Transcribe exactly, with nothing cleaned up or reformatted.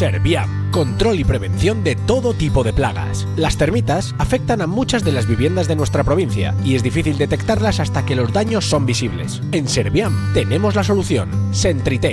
Serviam, control y prevención de todo tipo de plagas. Las termitas afectan a muchas de las viviendas de nuestra provincia y es difícil detectarlas hasta que los daños son visibles. En Serviam tenemos la solución. Sentrite.